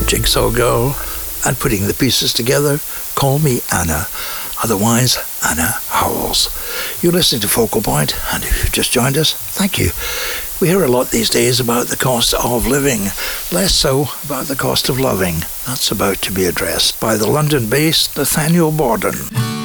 Jigsaw Girl, and putting the pieces together, Call Me Anna, otherwise Anna Howells. You're listening to Focal Point, and if you've just joined us, thank you. We hear a lot these days about the cost of living, less so about the cost of loving. That's about to be addressed by the London-based Nathaniel Borden.